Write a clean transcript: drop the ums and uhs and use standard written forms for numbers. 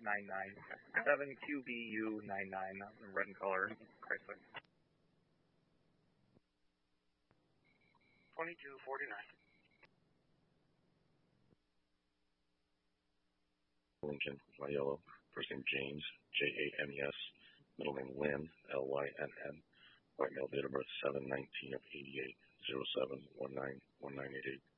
7QBU99, red in color, Chrysler. 2249. Lincoln, my yellow. First name James, James, middle name Lynn, Lynn. White male, date of birth 7/19 of 88, 07/19/1988.